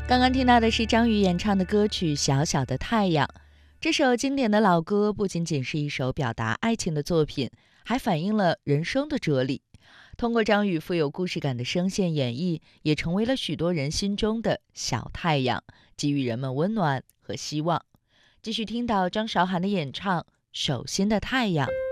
刚刚听到的是张宇演唱的歌曲《小小的太阳》。这首经典的老歌不仅仅是一首表达爱情的作品，还反映了人生的哲理。通过张宇富有故事感的声线演绎，也成为了许多人心中的小太阳，给予人们温暖和希望。继续听到张韶涵的演唱《手心的太阳》。